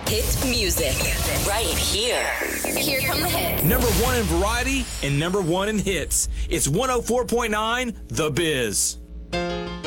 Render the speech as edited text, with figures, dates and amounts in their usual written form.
Hit music. Right here. Here come the hits. Number 1 in variety and number 1 in hits. It's 104.9 The Biz.